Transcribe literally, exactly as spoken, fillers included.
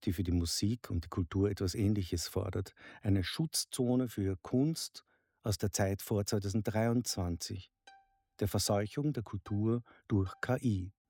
die für die Musik und die Kultur etwas Ähnliches fordert. Eine Schutzzone für Kunst aus der Zeit vor zweitausenddreiundzwanzig, der Verseuchung der Kultur durch K I.